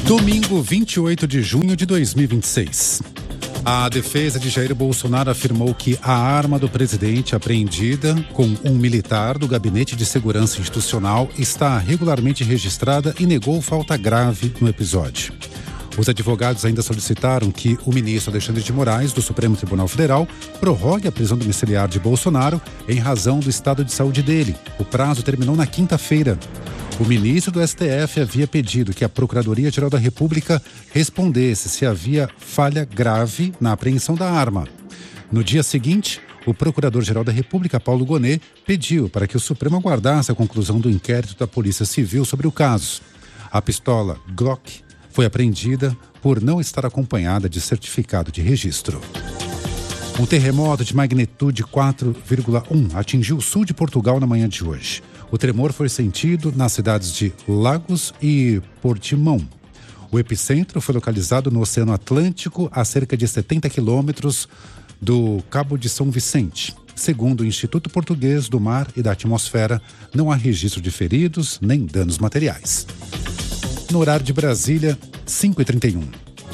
Domingo, 28 de junho de 2026. A defesa de Jair Bolsonaro afirmou que a arma do presidente apreendida com um militar do Gabinete de Segurança Institucional está regularmente registrada e negou falta grave no episódio. Os advogados ainda solicitaram que o ministro Alexandre de Moraes, do Supremo Tribunal Federal, prorrogue a prisão domiciliar de Bolsonaro em razão do estado de saúde dele. O prazo terminou na quinta-feira. O ministro do STF havia pedido que a Procuradoria-Geral da República respondesse se havia falha grave na apreensão da arma. No dia seguinte, o Procurador-Geral da República, Paulo Gonet, pediu para que o Supremo aguardasse a conclusão do inquérito da Polícia Civil sobre o caso. A pistola Glock foi apreendida por não estar acompanhada de certificado de registro. Um terremoto de magnitude 4,1 atingiu o sul de Portugal na manhã de hoje. O tremor foi sentido nas cidades de Lagos e Portimão. O epicentro foi localizado no Oceano Atlântico, a cerca de 70 quilômetros do Cabo de São Vicente. Segundo o Instituto Português do Mar e da Atmosfera, não há registro de feridos nem danos materiais. No horário de Brasília, 5h31.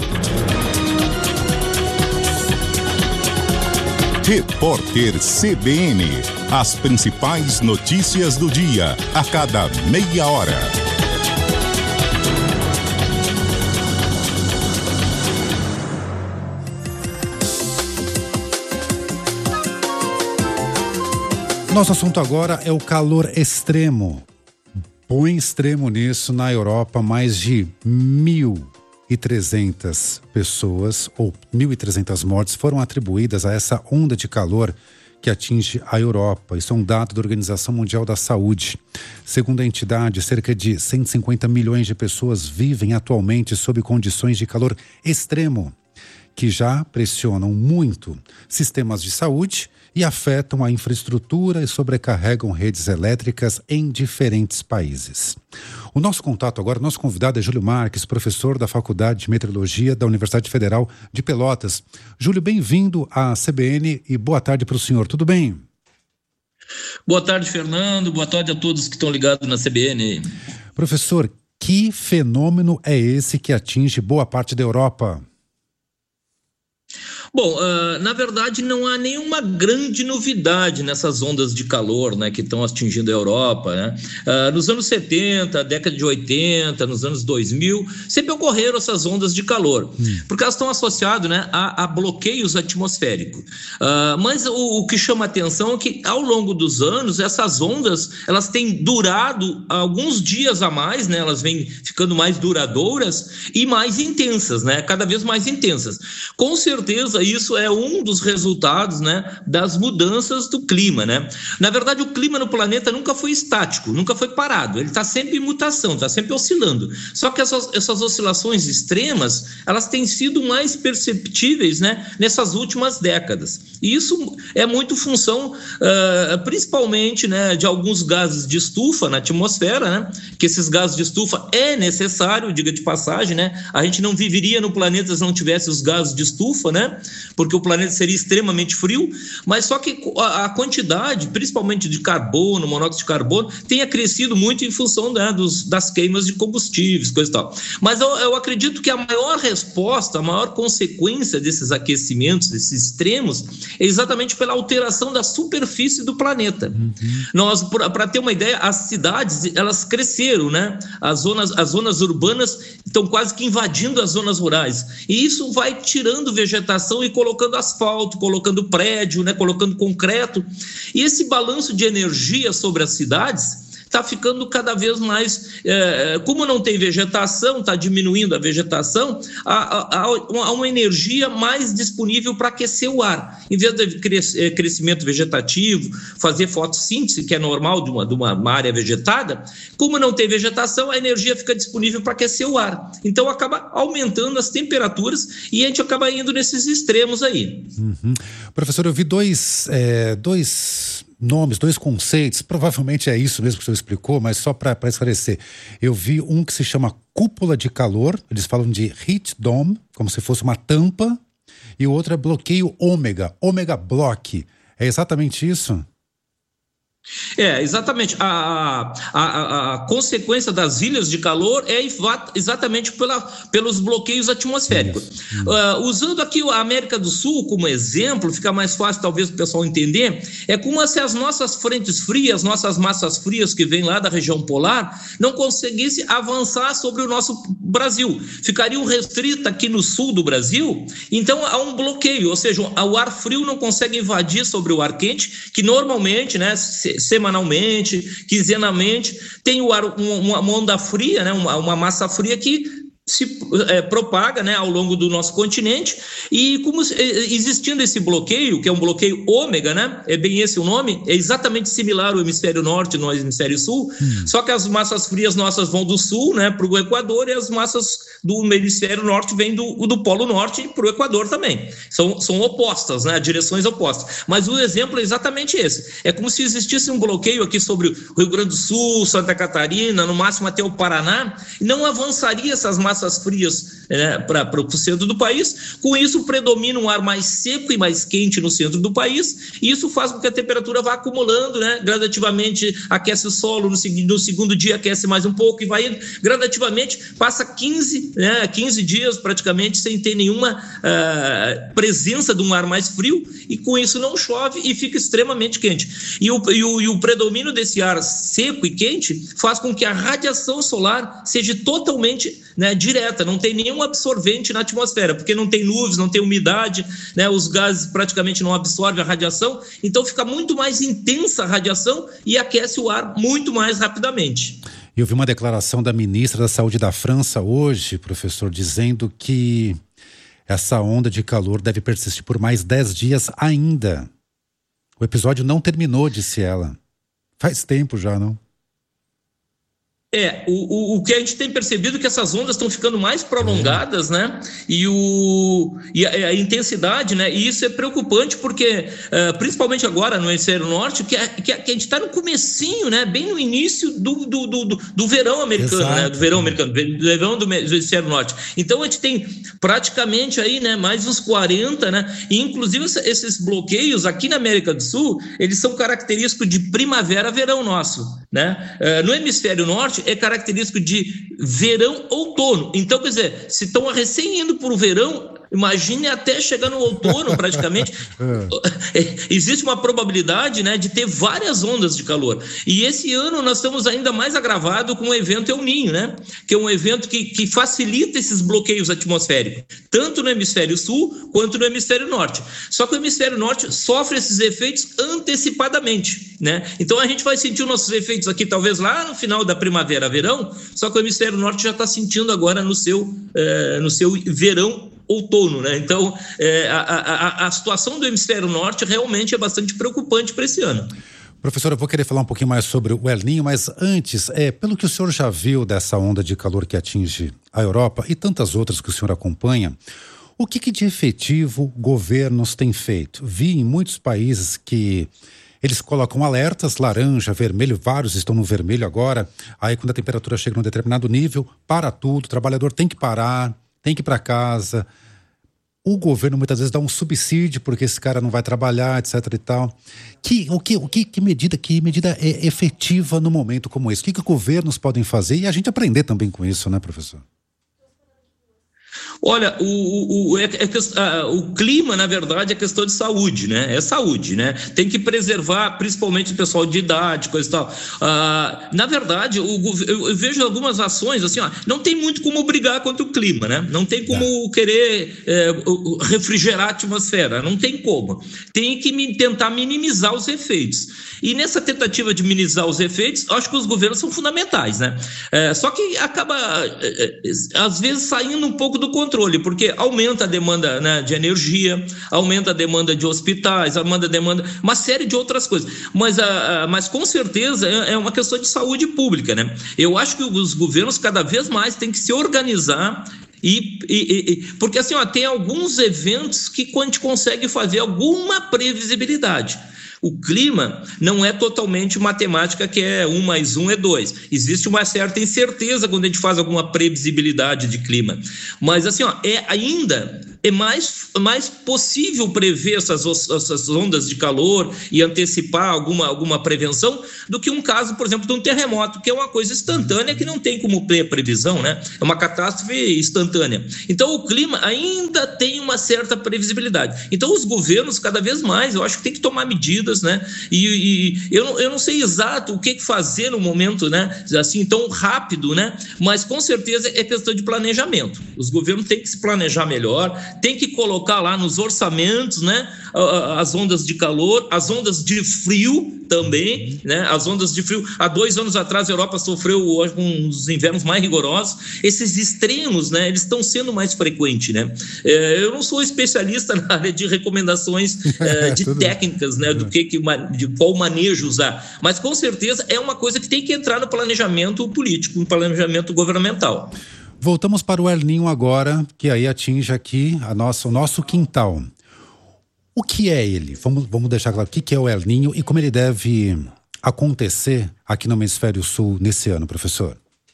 Repórter CBN. As principais notícias do dia, a cada meia hora. Nosso assunto agora é o calor extremo. Põe extremo nisso na Europa, mais de 1.300 pessoas ou 1.300 mortes foram atribuídas a essa onda de calor que atinge a Europa. Isso é um dado da Organização Mundial da Saúde. Segundo a entidade, cerca de 150 milhões de pessoas vivem atualmente sob condições de calor extremo, que já pressionam muito sistemas de saúde e afetam a infraestrutura e sobrecarregam redes elétricas em diferentes países. O nosso contato agora, nosso convidado é Júlio Marques, professor da Faculdade de Meteorologia da Universidade Federal de Pelotas. Júlio, bem-vindo à CBN e boa tarde para o senhor, tudo bem? Boa tarde, Fernando, boa tarde a todos que estão ligados na CBN. Professor, que fenômeno é esse que atinge boa parte da Europa? Bom, na verdade não há nenhuma grande novidade nessas ondas de calor, né, que estão atingindo a Europa, né? Nos anos 70, década de 80, nos anos 2000, sempre ocorreram essas ondas de calor, porque elas estão associadas, né, a bloqueios atmosféricos. Mas o que chama atenção é que ao longo dos anos, essas ondas elas têm durado alguns dias a mais, né, elas vêm ficando mais duradouras e mais intensas, né, cada vez mais intensas. Com certeza isso é um dos resultados, né, das mudanças do clima, né? Na verdade, o clima no planeta nunca foi estático, nunca foi parado, ele está sempre em mutação, está sempre oscilando. Só que essas oscilações extremas, elas têm sido mais perceptíveis, né, nessas últimas décadas. E isso é muito função, principalmente, né, de alguns gases de estufa na atmosfera, né? Que esses gases de estufa é necessário, diga de passagem, né? A gente não viveria no planeta se não tivesse os gases de estufa, né? Porque o planeta seria extremamente frio, mas só que a quantidade, principalmente de carbono, monóxido de carbono, tenha crescido muito em função, né, das queimas de combustíveis, coisa e tal. Mas eu acredito que a maior resposta, a maior consequência desses aquecimentos, desses extremos, é exatamente pela alteração da superfície do planeta. Nós, para ter uma ideia, as cidades, elas cresceram, né? As zonas urbanas estão quase que invadindo as zonas rurais. E isso vai tirando vegetação e colocando asfalto, colocando prédio, né, colocando concreto. E esse balanço de energia sobre as cidades está ficando cada vez mais, como não tem vegetação, está diminuindo a vegetação, há uma energia mais disponível para aquecer o ar. Em vez de crescimento vegetativo, fazer fotossíntese, que é normal de uma área vegetada, como não tem vegetação, a energia fica disponível para aquecer o ar. Então acaba aumentando as temperaturas e a gente acaba indo nesses extremos aí. Professor, eu vi dois nomes, dois conceitos, provavelmente é isso mesmo que o senhor explicou, mas só para esclarecer. Eu vi um que se chama cúpula de calor, eles falam de heat dome, como se fosse uma tampa, e o outro é bloqueio ômega block. É exatamente isso? Exatamente. A consequência das ilhas de calor é exatamente pelos bloqueios atmosféricos. Usando aqui a América do Sul como exemplo, fica mais fácil talvez o pessoal entender, é como se as nossas frentes frias, nossas massas frias que vêm lá da região polar, não conseguissem avançar sobre o nosso Brasil. Ficariam restritas aqui no sul do Brasil, então há um bloqueio, ou seja, o ar frio não consegue invadir sobre o ar quente, que normalmente, né, semanalmente, quinzenalmente, tem uma onda fria, né, uma massa fria que se propaga, né, ao longo do nosso continente, e como existindo esse bloqueio, que é um bloqueio ômega, né, é bem esse o nome, é exatamente similar ao hemisfério norte no hemisfério sul, só que as massas frias nossas vão do sul, né, para o Equador, e as massas do hemisfério norte vêm do polo norte para o Equador também. São opostas, né, direções opostas. Mas o exemplo é exatamente esse. É como se existisse um bloqueio aqui sobre o Rio Grande do Sul, Santa Catarina, no máximo até o Paraná, e não avançaria essas massas frias, né, para o centro do país. Com isso predomina um ar mais seco e mais quente no centro do país, e isso faz com que a temperatura vá acumulando, né, gradativamente aquece o solo, no segundo dia aquece mais um pouco e vai gradativamente, passa 15 dias praticamente sem ter nenhuma presença de um ar mais frio, e com isso não chove e fica extremamente quente. E o predomínio desse ar seco e quente faz com que a radiação solar seja totalmente, né, direta, não tem nenhum absorvente na atmosfera, porque não tem nuvens, não tem umidade, né, os gases praticamente não absorvem a radiação, então fica muito mais intensa a radiação e aquece o ar muito mais rapidamente. Eu vi uma declaração da ministra da Saúde da França hoje, professor, dizendo que essa onda de calor deve persistir por mais 10 dias ainda. O episódio não terminou, disse ela. Faz tempo já, não? O que a gente tem percebido é que essas ondas estão ficando mais prolongadas, né? E a intensidade, né? E isso é preocupante porque, principalmente agora no hemisfério norte, que a gente está no comecinho, né? Bem no início do verão americano, né? Do verão americano, do verão do hemisfério norte. Então a gente tem praticamente aí, né? Mais uns 40, né? E inclusive esses bloqueios aqui na América do Sul, eles são característicos de primavera-verão nosso, né? No hemisfério norte é característico de verão-outono. Então, quer dizer, se estão recém indo para o verão, imagine até chegar no outono praticamente. Existe uma probabilidade, né, de ter várias ondas de calor. E esse ano nós estamos ainda mais agravados com o evento El Niño, né, que é um evento que facilita esses bloqueios atmosféricos, tanto no hemisfério sul quanto no hemisfério norte. Só que o hemisfério norte sofre esses efeitos antecipadamente, né? Então a gente vai sentir os nossos efeitos aqui talvez lá no final da primavera-verão, só que o hemisfério norte já está sentindo agora no seu verão outono, né? Então, a situação do hemisfério norte realmente é bastante preocupante para esse ano. Professor, eu vou querer falar um pouquinho mais sobre o El Niño, mas antes, pelo que o senhor já viu dessa onda de calor que atinge a Europa e tantas outras que o senhor acompanha, o que de efetivo governos têm feito? Vi em muitos países que eles colocam alertas, laranja, vermelho, vários estão no vermelho agora, aí quando a temperatura chega num determinado nível, para tudo, o trabalhador tem que parar, tem que ir para casa. O governo muitas vezes dá um subsídio porque esse cara não vai trabalhar, etc e tal. Que medida é efetiva no momento como esse? O que governos podem fazer? E a gente aprender também com isso, né, professor? Olha, o clima, na verdade, é questão de saúde, né? É saúde, né? Tem que preservar, principalmente o pessoal de idade, coisa e tal. Na verdade, eu vejo algumas ações, assim, não tem muito como brigar contra o clima, né? Não tem como querer refrigerar a atmosfera, não tem como. Tem que tentar minimizar os efeitos. E nessa tentativa de minimizar os efeitos, acho que os governos são fundamentais, né? Só que acaba, às vezes, saindo um pouco do controle, porque aumenta a demanda, né, de energia, aumenta a demanda de hospitais, aumenta a demanda, uma série de outras coisas. Mas com certeza é uma questão de saúde pública, né? Eu acho que os governos cada vez mais têm que se organizar porque assim, tem alguns eventos que a gente consegue fazer alguma previsibilidade. O clima não é totalmente matemática que é 1 mais 1 é 2. Existe uma certa incerteza quando a gente faz alguma previsibilidade de clima. Mas assim, ainda é mais possível prever essas ondas de calor e antecipar alguma prevenção do que um caso, por exemplo, de um terremoto, que é uma coisa instantânea que não tem como ter previsão, né? É uma catástrofe instantânea. Então, o clima ainda tem uma certa previsibilidade. Então, os governos, cada vez mais, eu acho que tem que tomar medidas, né? E eu não sei exato o que fazer no momento, né? Assim, tão rápido, né? Mas, com certeza, é questão de planejamento. Os governos têm que se planejar melhor, tem que colocar lá nos orçamentos, né, as ondas de calor, as ondas de frio também, né, as ondas de frio. Há 2 anos atrás a Europa sofreu um dos invernos mais rigorosos. Esses extremos, né, eles estão sendo mais frequentes, né. Eu não sou especialista na área de recomendações de técnicas, né, de qual manejo usar, mas com certeza é uma coisa que tem que entrar no planejamento político, no planejamento governamental. Voltamos para o El Niño agora, que aí atinge aqui o nosso quintal. O que é ele? Vamos deixar claro o que é o El Niño e como ele deve acontecer aqui no Hemisfério Sul nesse ano, professor.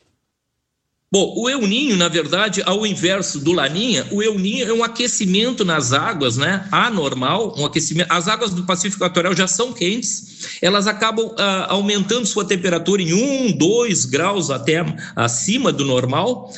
Bom, o El Niño, na verdade, ao inverso do Laninha, o El Niño é um aquecimento nas águas, né? Anormal, um aquecimento. As águas do Pacífico Equatorial já são quentes, elas acabam aumentando sua temperatura em 1, 2 graus até acima do normal,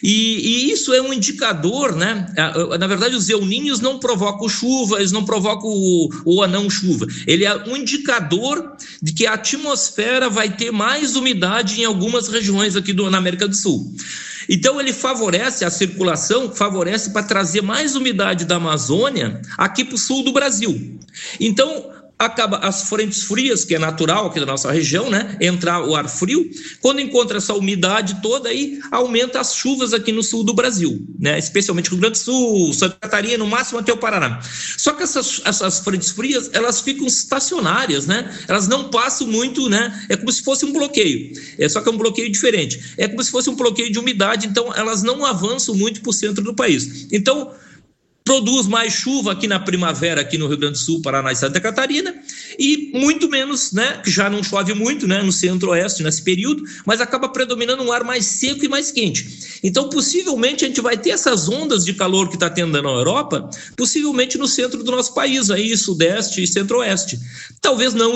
e isso é um indicador, né? Na verdade, os El Niños não provocam chuva, eles não provocam a não chuva. Ele é um indicador de que a atmosfera vai ter mais umidade em algumas regiões aqui na América do Sul. Então ele favorece a circulação, favorece para trazer mais umidade da Amazônia aqui para o sul do Brasil. Então acaba as frentes frias, que é natural aqui da nossa região, né? Entrar o ar frio, quando encontra essa umidade toda aí, aumenta as chuvas aqui no sul do Brasil, né? Especialmente Rio Grande do Sul, Santa Catarina, no máximo até o Paraná. Só que essas frentes frias, elas ficam estacionárias, né? Elas não passam muito, né? É como se fosse um bloqueio, só que é um bloqueio diferente. É como se fosse um bloqueio de umidade, então elas não avançam muito para o centro do país. Então, produz mais chuva aqui na primavera, aqui no Rio Grande do Sul, Paraná e Santa Catarina, e muito menos, né, que já não chove muito, né, no centro-oeste nesse período, mas acaba predominando um ar mais seco e mais quente. Então, possivelmente, a gente vai ter essas ondas de calor que está tendo na Europa, possivelmente no centro do nosso país, aí, sudeste e centro-oeste. Talvez não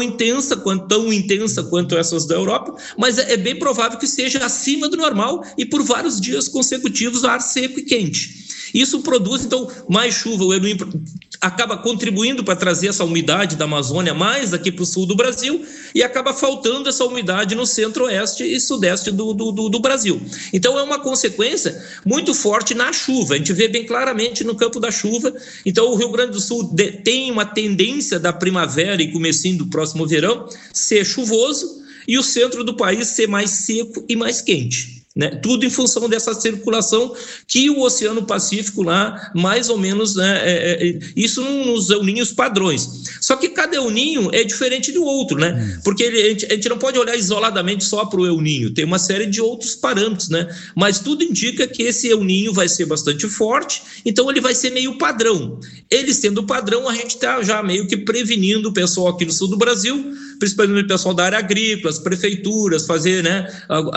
tão intensa quanto essas da Europa, mas é bem provável que seja acima do normal e por vários dias consecutivos ar seco e quente. Isso produz, então, mais chuva. O El Niño acaba contribuindo para trazer essa umidade da Amazônia mais aqui para o sul do Brasil e acaba faltando essa umidade no centro-oeste e sudeste do Brasil. Então, é uma consequência muito forte na chuva. A gente vê bem claramente no campo da chuva. Então, o Rio Grande do Sul tem uma tendência da primavera e comecinho do próximo verão ser chuvoso e o centro do país ser mais seco e mais quente. Né? Tudo em função dessa circulação que o Oceano Pacífico lá, mais ou menos, né, isso nos El Niños padrões. Só que cada El Niño é diferente do outro, né? Porque a gente não pode olhar isoladamente só para o El Niño, tem uma série de outros parâmetros, né? Mas tudo indica que esse El Niño vai ser bastante forte, então ele vai ser meio padrão. Ele sendo padrão, a gente está já meio que prevenindo o pessoal aqui no sul do Brasil, principalmente o pessoal da área agrícola, as prefeituras, fazer, né,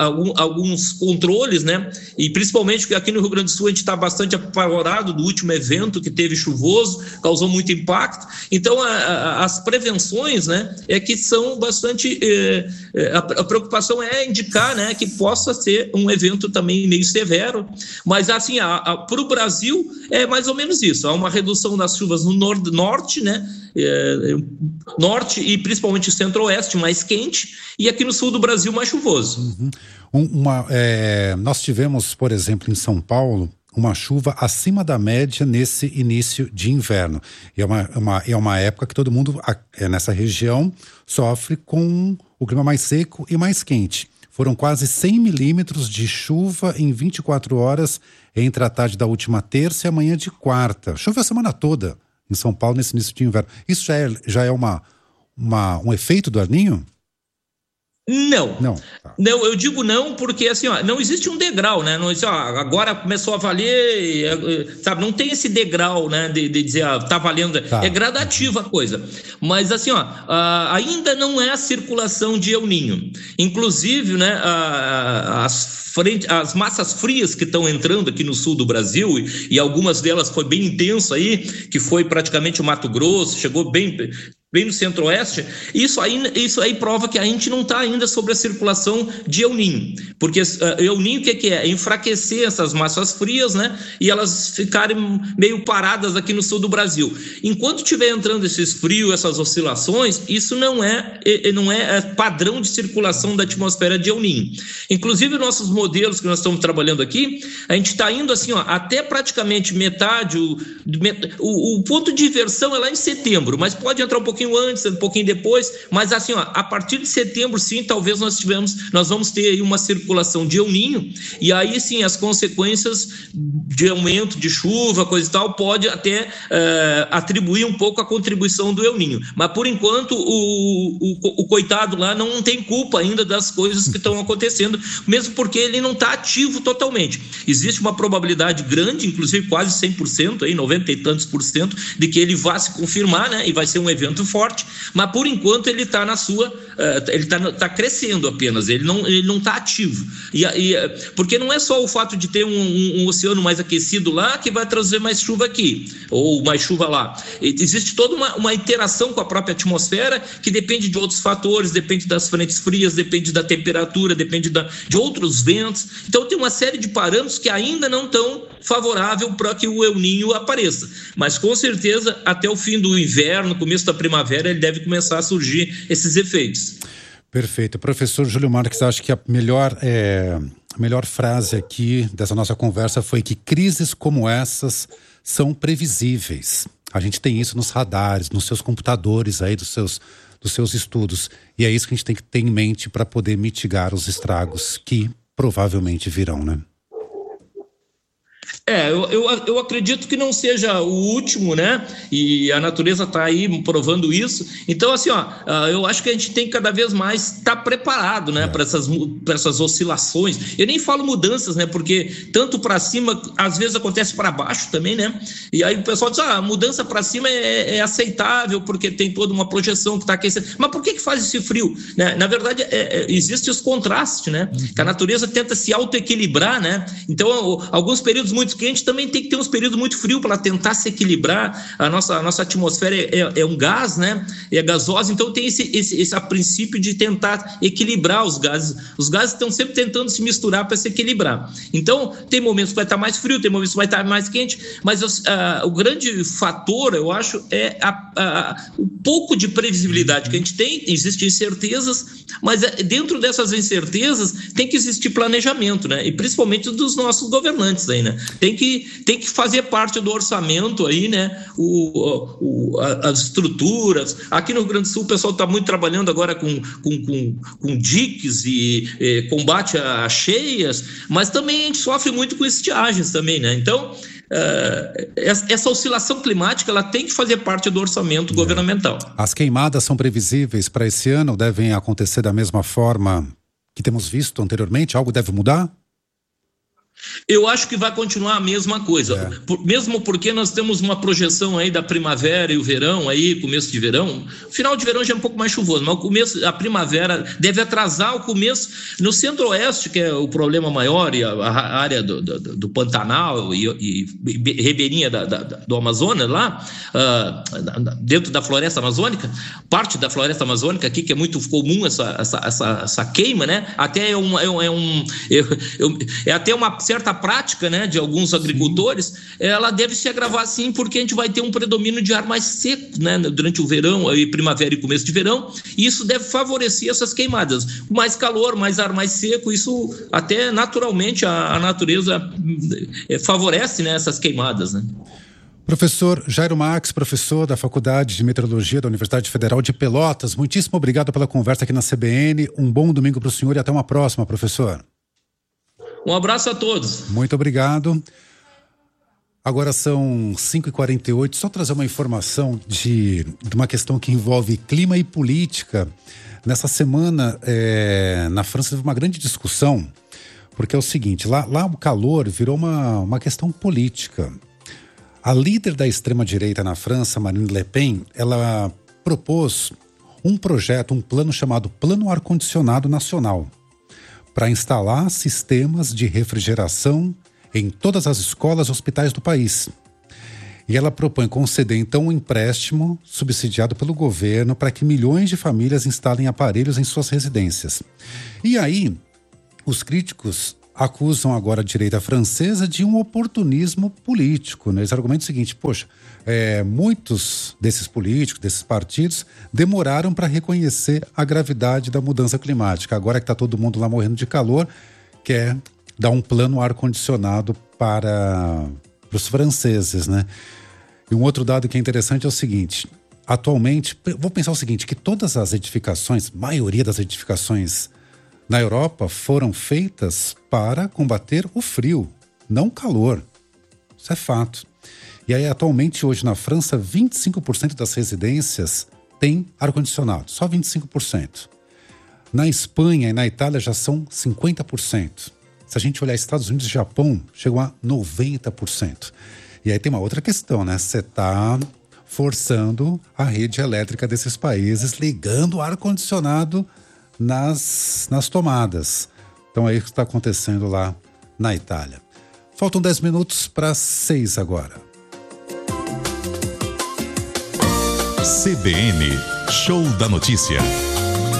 alguns controles, né? E principalmente porque aqui no Rio Grande do Sul a gente está bastante apavorado do último evento que teve chuvoso, causou muito impacto. Então as prevenções, né, é que são bastante a preocupação é indicar, né, que possa ser um evento também meio severo, mas assim, para o Brasil é mais ou menos isso, há uma redução das chuvas no norte, né, norte e principalmente centro-oeste mais quente, e aqui no sul do Brasil mais chuvoso. Nós tivemos, por exemplo, em São Paulo, uma chuva acima da média nesse início de inverno. E é uma época que todo mundo nessa região sofre com o clima mais seco e mais quente. Foram quase 100 milímetros de chuva em 24 horas entre a tarde da última terça e a manhã de quarta. Choveu a semana toda em São Paulo nesse início de inverno. Isso já é um efeito do El Niño? Não. Não. Não, eu digo não porque assim, não existe um degrau, né? Não existe, agora começou a valer, sabe? Não tem esse degrau, né? De dizer, tá valendo. Tá. É gradativa a coisa. Mas assim, ainda não é a circulação de El Niño. Inclusive, né? As massas frias que estão entrando aqui no sul do Brasil, e algumas delas foi bem intenso aí, que foi praticamente o Mato Grosso, chegou bem no centro-oeste, isso aí prova que a gente não está ainda sobre a circulação de El Niño, porque El Niño o que é? Enfraquecer essas massas frias, né, e elas ficarem meio paradas aqui no sul do Brasil. Enquanto estiver entrando esses frios, essas oscilações, isso não é padrão de circulação da atmosfera de El Niño. Inclusive, nossos modelos que nós estamos trabalhando aqui, a gente está indo assim, até praticamente metade, o ponto de inversão é lá em setembro, mas pode entrar um pouquinho antes, um pouquinho depois, mas assim, a partir de setembro, sim, talvez nós vamos ter aí uma circulação de El Niño, e aí sim, as consequências de aumento de chuva, coisa e tal, pode até atribuir um pouco a contribuição do El Niño, mas por enquanto o coitado lá não tem culpa ainda das coisas que estão acontecendo, mesmo porque ele não está ativo totalmente. Existe uma probabilidade grande, inclusive quase 100%, aí, 90 e tantos por cento, de que ele vá se confirmar, né, e vai ser um evento forte, mas por enquanto ele está ele está crescendo apenas, ele não está ativo, porque não é só o fato de ter um oceano mais aquecido lá que vai trazer mais chuva aqui, ou mais chuva lá. Existe toda uma interação com a própria atmosfera que depende de outros fatores, depende das frentes frias, depende da temperatura, depende de outros ventos, então tem uma série de parâmetros que ainda não estão favoráveis para que o El Niño apareça, mas com certeza até o fim do inverno, começo da primavera, ele deve começar a surgir esses efeitos. Perfeito. Professor Júlio Marques, acho que a melhor frase aqui dessa nossa conversa foi que crises como essas são previsíveis. A gente tem isso nos radares, nos seus computadores aí, dos seus estudos. E é isso que a gente tem que ter em mente para poder mitigar os estragos que provavelmente virão, né? Eu acredito que não seja o último, né? E a natureza está aí provando isso. Então, assim, eu acho que a gente tem que cada vez mais estar preparado, né? Para essas oscilações. Eu nem falo mudanças, né? Porque tanto para cima, às vezes acontece para baixo também, né? E aí o pessoal diz, a mudança para cima é aceitável, porque tem toda uma projeção que está aquecendo. Mas por que faz esse frio? Né? Na verdade, existe os contrastes, né? Que a natureza tenta se autoequilibrar, né? Então, alguns períodos muito quente também tem que ter uns períodos muito frios para tentar se equilibrar. A nossa atmosfera é um gás, né? É gasosa, então tem esse princípio de tentar equilibrar os gases. Os gases estão sempre tentando se misturar para se equilibrar. Então, tem momentos que vai estar mais frio, tem momentos que vai estar mais quente, mas o grande fator, eu acho, é o pouco de previsibilidade que a gente tem. Existem incertezas, mas dentro dessas incertezas tem que existir planejamento, né? E principalmente dos nossos governantes aí, né? Tem que fazer parte do orçamento aí, né? As estruturas. Aqui no Rio Grande do Sul o pessoal está muito trabalhando agora com diques e combate a cheias, mas também a gente sofre muito com estiagens também, né? Então, essa oscilação climática ela tem que fazer parte do orçamento governamental. As queimadas são previsíveis para esse ano? Devem acontecer da mesma forma que temos visto anteriormente? Algo deve mudar? Eu acho que vai continuar a mesma coisa, mesmo porque nós temos uma projeção aí da primavera e o verão, aí, começo de verão. O final de verão já é um pouco mais chuvoso, mas a primavera deve atrasar o começo. No centro-oeste, que é o problema maior, e a área do Pantanal e ribeirinha do Amazonas, lá, dentro da floresta amazônica, parte da floresta amazônica aqui, que é muito comum essa queima, né? Até é até uma certa prática, né, de alguns agricultores. Ela deve se agravar sim, porque a gente vai ter um predomínio de ar mais seco, né, durante o verão, aí, primavera e começo de verão, e isso deve favorecer essas queimadas. Mais calor, mais ar mais seco, isso até naturalmente a natureza favorece, né, essas queimadas, né? Professor Jairo Marques, professor da Faculdade de Meteorologia da Universidade Federal de Pelotas, muitíssimo obrigado pela conversa aqui na CBN. Um bom domingo para o senhor e até uma próxima, professor. Um abraço a todos. Muito obrigado. Agora são 5h48, só trazer uma informação de uma questão que envolve clima e política. Nessa semana, na França, teve uma grande discussão, porque é o seguinte, lá o calor virou uma questão política. A líder da extrema-direita na França, Marine Le Pen, ela propôs um projeto, um plano chamado Plano Ar-Condicionado Nacional, para instalar sistemas de refrigeração em todas as escolas e hospitais do país. E ela propõe conceder, então, um empréstimo subsidiado pelo governo para que milhões de famílias instalem aparelhos em suas residências. E aí, os críticos acusam agora a direita francesa de um oportunismo político, né? Eles argumentam o seguinte, poxa, muitos desses políticos, desses partidos, demoraram para reconhecer a gravidade da mudança climática. Agora que está todo mundo lá morrendo de calor, quer dar um plano ar-condicionado para os franceses, né? E um outro dado que é interessante é o seguinte, atualmente, vou pensar o seguinte, que todas as edificações, maioria das edificações na Europa foram feitas para combater o frio, não o calor. Isso é fato. E aí, atualmente, hoje na França, 25% das residências têm ar-condicionado, só 25%. Na Espanha e na Itália já são 50%. Se a gente olhar Estados Unidos e Japão, chegou a 90%. E aí tem uma outra questão, né? Você está forçando a rede elétrica desses países, ligando o ar-condicionado nas tomadas. Então é isso que está acontecendo lá na Itália. Faltam 10 minutos para 6 agora. CBN, Show da Notícia.